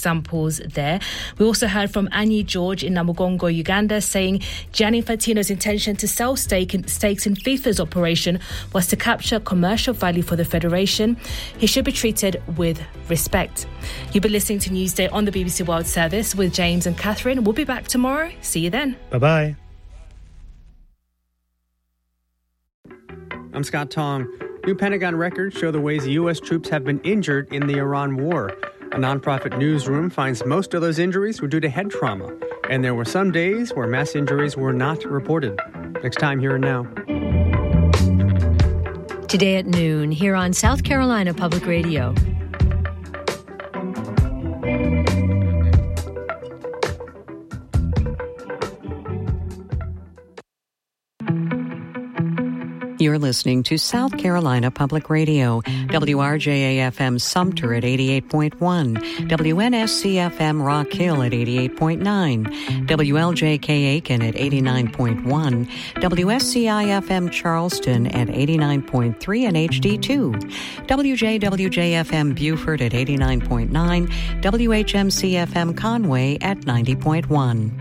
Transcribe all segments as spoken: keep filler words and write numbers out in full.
examples there. We also heard from Annie George in Namugongo, Uganda, saying Gianni Infantino's intention to sell stake in, stakes in FIFA's operation was to capture commercial value for the federation. He should be treated with respect. You've been listening to Newsday on the B B C World Service with James and Catherine. We'll be back tomorrow. See you then. Bye-bye. I'm Scott Tong. New Pentagon records show the ways U S troops have been injured in the Iran war. A nonprofit newsroom finds most of those injuries were due to head trauma, and there were some days where mass injuries were not reported. Next time, Here and Now. Today at noon, here on South Carolina Public Radio. You're listening to South Carolina Public Radio, W R J A F M Sumter at eighty-eight point one, W N S C F M Rock Hill at eighty-eight point nine, W L J K Aiken at eighty-nine point one, W S C I F M Charleston at eighty-nine point three and H D two, W J W J F M Beaufort at eighty-nine point nine, W H M C F M Conway at ninety point one.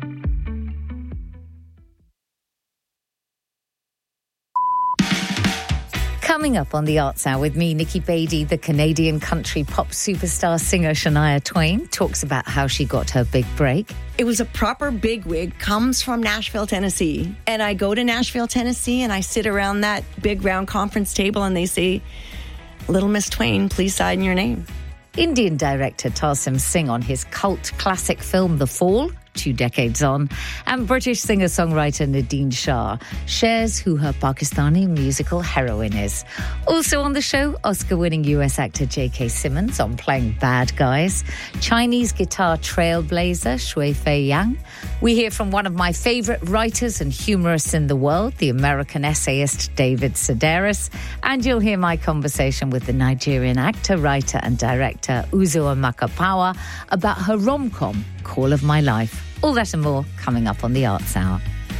Coming up on the Arts Hour with me, Nikki Beattie, the Canadian country pop superstar singer Shania Twain talks about how she got her big break. It was a proper bigwig, comes from Nashville, Tennessee. And I go to Nashville, Tennessee, and I sit around that big round conference table and they say, Little Miss Twain, please sign your name. Indian director Tarsem Singh on his cult classic film The Fall, two decades on, and British singer-songwriter Nadine Shah shares who her Pakistani musical heroine is. Also on the show, Oscar-winning U S actor J K. Simmons on playing bad guys, Chinese guitar trailblazer Shui Fei Yang. We hear from one of my favourite writers and humorists in the world, the American essayist David Sedaris, and you'll hear my conversation with the Nigerian actor, writer and director Uzo Amaka about her rom-com, Call of My Life. All that and more coming up on the Arts Hour.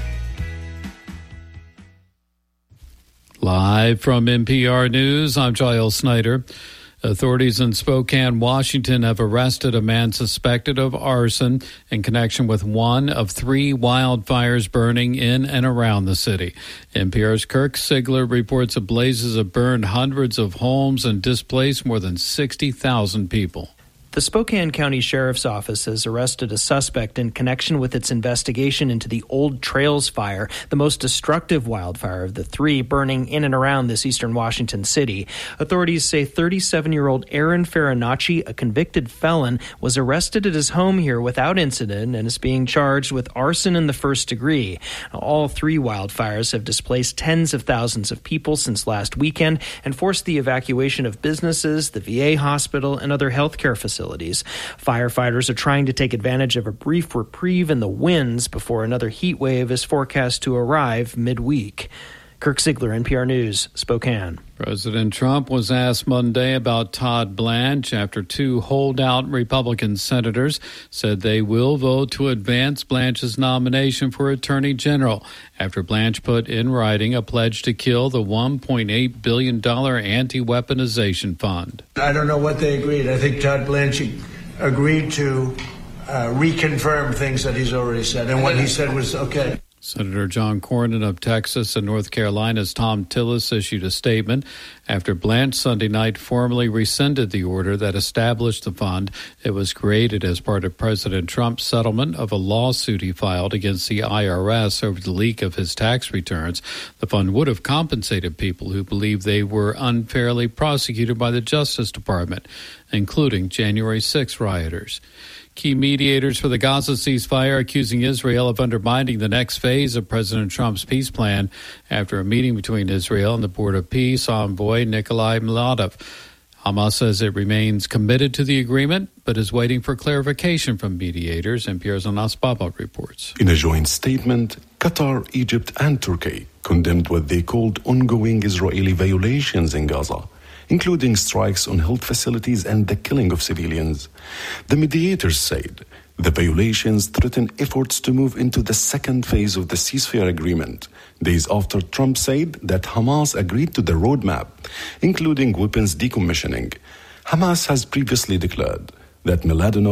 Live from N P R News, I'm Giles Snyder. Authorities in Spokane, Washington have arrested a man suspected of arson in connection with one of three wildfires burning in and around the city. N P R's Kirk Sigler reports the blazes have burned hundreds of homes and displaced more than sixty thousand people. The Spokane County Sheriff's Office has arrested a suspect in connection with its investigation into the Old Trails Fire, the most destructive wildfire of the three burning in and around this eastern Washington city. Authorities say thirty-seven-year-old Aaron Farinacci, a convicted felon, was arrested at his home here without incident and is being charged with arson in the first degree. All three wildfires have displaced tens of thousands of people since last weekend and forced the evacuation of businesses, the V A hospital, and other healthcare facilities. Firefighters are trying to take advantage of a brief reprieve in the winds before another heat wave is forecast to arrive midweek. Kirk Sigler, N P R News, Spokane. President Trump was asked Monday about Todd Blanche after two holdout Republican senators said they will vote to advance Blanche's nomination for Attorney General after Blanche put in writing a pledge to kill the one point eight billion dollars anti-weaponization fund. I don't know what they agreed. I think Todd Blanche agreed to uh, reconfirm things that he's already said, and what he said was okay. Senator John Cornyn of Texas and North Carolina's Tom Tillis issued a statement after Blanche Sunday night formally rescinded the order that established the fund. It was created as part of President Trump's settlement of a lawsuit he filed against the I R S over the leak of his tax returns. The fund would have compensated people who believed they were unfairly prosecuted by the Justice Department, including January sixth rioters. Key mediators for the Gaza ceasefire accusing Israel of undermining the next phase of President Trump's peace plan after a meeting between Israel and the Board of Peace envoy Nikolai Mladov. Hamas says it remains committed to the agreement, but is waiting for clarification from mediators. N P R's Anas Baba reports. In a joint statement, Qatar, Egypt and Turkey condemned what they called ongoing Israeli violations in Gaza, including strikes on health facilities and the killing of civilians. The mediators said the violations threaten efforts to move into the second phase of the ceasefire agreement, days after Trump said that Hamas agreed to the roadmap, including weapons decommissioning. Hamas has previously declared that Mladenov